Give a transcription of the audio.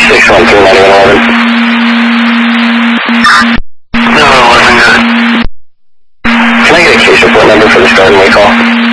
613-9111. No, it wasn't good. Can I get a case report number for the start and recall?